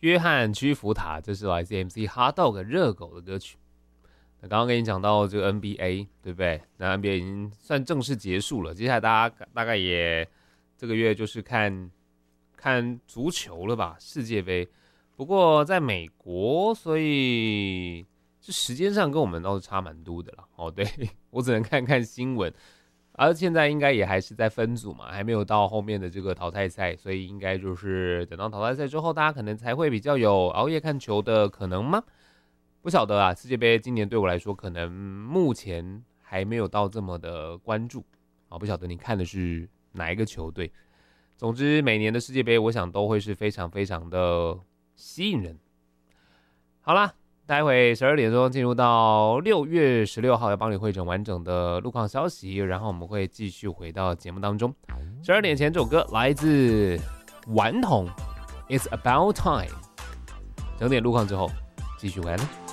约翰屈服塔，这是来自 MC Hotdog 热狗的歌曲。那刚刚跟你讲到这个 NBA， 对不对？那 NBA 已经算正式结束了，接下来大概也这个月就是看足球了吧，世界杯。不过在美国，所以这时间上跟我们倒是差蛮多的啦。哦，对，我只能看看新闻。而现在应该也还是在分组嘛，还没有到后面的这个淘汰赛，所以应该就是等到淘汰赛之后，大家可能才会比较有熬夜看球的可能吗？不晓得啊，世界杯今年对我来说，可能目前还没有到这么的关注啊。不晓得你看的是哪一个球队？总之，每年的世界杯，我想都会是非常非常的吸引人。好啦。待会12点钟进入到6月16号，要帮你汇整完整的路况消息，然后我们会继续回到节目当中。12点前这首歌来自顽童 ，It's About Time。整点路况之后，继续回来呢。